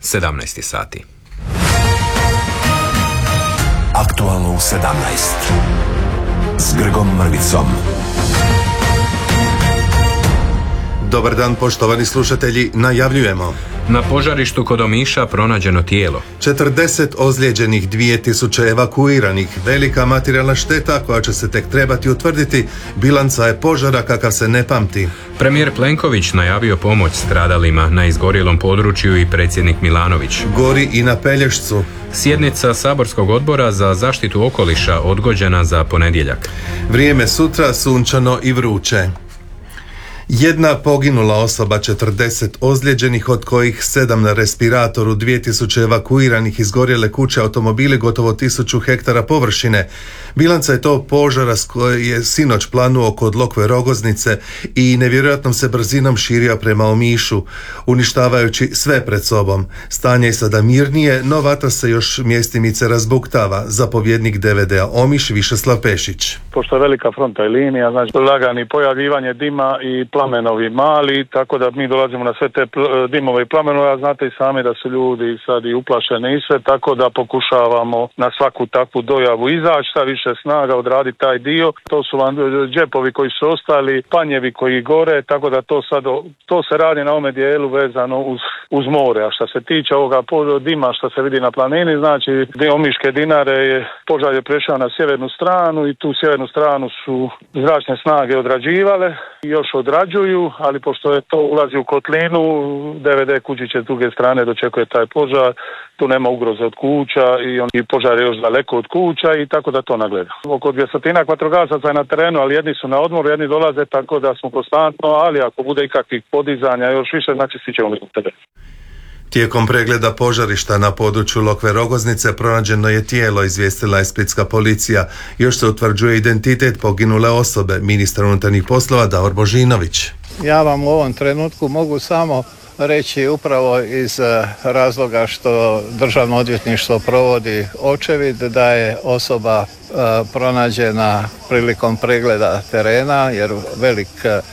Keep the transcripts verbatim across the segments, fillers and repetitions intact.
sedamnaest sati. Aktualno u sedamnaest s Grgom Mrvicom. Dobar dan, poštovani slušatelji, najavljujemo. Na požarištu kod Omiša pronađeno tijelo. četrdeset ozlijeđenih, dvije tisuće evakuiranih, velika materijalna šteta koja će se tek trebati utvrditi, bilanca je požara kakav se ne pamti. Premijer Plenković najavio pomoć stradalima na izgorjelom području i predsjednik Milanović. Gori i na Pelješcu. Sjednica saborskog odbora za zaštitu okoliša odgođena za ponedjeljak. Vrijeme sutra sunčano i vruće. Jedna poginula osoba, četrdeset ozlijeđenih, od kojih sedam na respiratoru, dvije tisuće evakuiranih, izgorjele kuće, automobili, gotovo tisuću hektara površine. Bilanca je to požara s koje je sinoć planuo kod Lokve Rogoznice i nevjerojatnom se brzinom širio prema Omišu, uništavajući sve pred sobom. Stanje je sada mirnije, no vatra se još mjestimice razbuktava. Zapovjednik D V D-a Omiš Višeslav Pešić. Pošto je velika fronta i linija, znači lagani pojavljivanje dima i plamenovi mali, tako da mi dolazimo na sve te dimove i plamenove, a znate i sami da su ljudi sad i uplašeni i sve, tako da pokušavamo na svaku takvu dojavu izaći, šta više snaga odraditi taj dio. To su vam džepovi koji su ostali, panjevi koji gore, tako da to sad, to se radi na ovome dijelu vezano uz, uz more. A što se tiče ovoga dima što se vidi na planini, znači Omiške Dinare je požar je prešao na sjevernu stranu i tu sjevernu stranu su zračne snage odrađivale i još odrađuju, ali pošto je to ulazi u kotlinu, D V D Kučiće s druge strane dočekuje taj požar, tu nema ugroze od kuća i, on, i požar je još daleko od kuća i tako da to nagleda. Oko dvjestotinak vatrogasaca je na terenu, ali jedni su na odmoru, jedni dolaze, tako da smo konstantno, ali ako bude ikakvih podizanja još više, znači svi ćemo biti tebe. Tijekom pregleda požarišta na području Lokve Rogoznice pronađeno je tijelo, izvijestila je splitska policija. Još se utvrđuje identitet poginule osobe. Ministar unutarnjih poslova Davor Božinović. Ja vam u ovom trenutku mogu samo reći upravo iz razloga što Državno odvjetništvo provodi očevid da je osoba pronađena prilikom pregleda terena, jer velik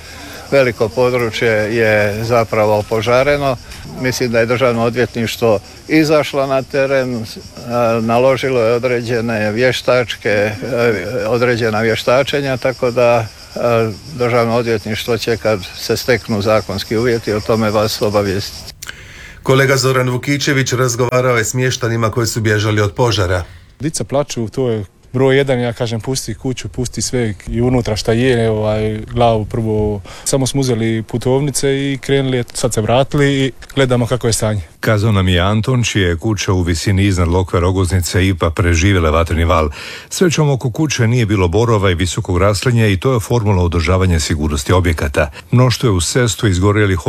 Veliko područje je zapravo opožareno. Mislim da je Državno odvjetništvo izašlo na teren, naložilo je određene vještačke, određena vještačenja, tako da Državno odvjetništvo će, kad se steknu zakonski uvjeti, o tome vas obavijestiti. Kolega Zoran Vukičević razgovarao je s mještanima koji su bježali od požara. Dica plaču, to je broj jedan, ja kažem, pusti kuću, pusti sve i unutra šta je, ovaj, glavu prvo. Samo smo uzeli putovnice i krenuli, sad se vratili i gledamo kako je stanje. Kazao nam je Anton, čija je kuća u visini iznad Lokve Rogoznice ipak preživjela vatreni val. Srećom oko kuće nije bilo borova i visokog raslinja i to je formula održavanja sigurnosti objekata. Mnoštvo je u cestu izgorjelih